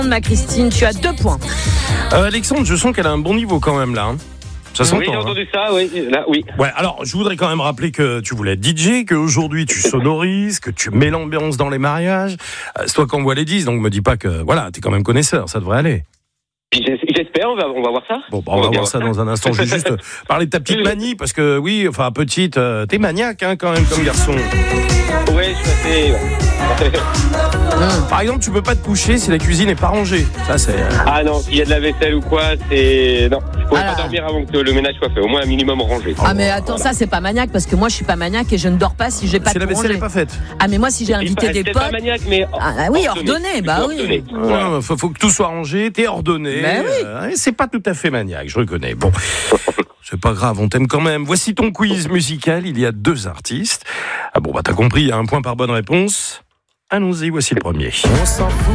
Ma Christine, tu as 2 points. Alexandre, je sens qu'elle a un bon niveau quand même là. Ça s'entend. Oui, j'ai entendu ça, oui. Là, oui. Ouais, alors je voudrais quand même rappeler que tu voulais être DJ, qu'aujourd'hui tu sonorises, que tu mets l'ambiance dans les mariages. C'est toi qu'on voit les 10, donc me dis pas que voilà, t'es quand même connaisseur, ça devrait aller. J'espère, on va voir ça. Bon, on va voir ça dans un instant. Je vais juste parler de ta petite manie, parce que oui, enfin petite, t'es maniaque hein, quand même comme garçon. Ouais, je suis assez... Par exemple, tu peux pas te coucher si la cuisine est pas rangée. Ça c'est. Ah non, s'il y a de la vaisselle ou quoi, c'est... Non, je pourrais pas dormir avant que le ménage soit fait. Au moins un minimum rangé. Ah mais attends, ça c'est pas maniaque, parce que moi je suis pas maniaque et je ne dors pas si j'ai pas Si la tout vaisselle rangé. n'est pas faite. Ah mais moi si j'ai invité des C'est potes... pas maniaque, mais... Ah oui, ordonné, bah oui. Ouais, faut que tout soit rangé, t'es ordonné. Ben oui. Et c'est pas tout à fait maniaque, je reconnais. Bon, c'est pas grave, on t'aime quand même. Voici ton quiz musical. Il y a 2 artistes. Ah bon, bah t'as compris, il y a 1 point par bonne réponse. Allons-y, voici le premier.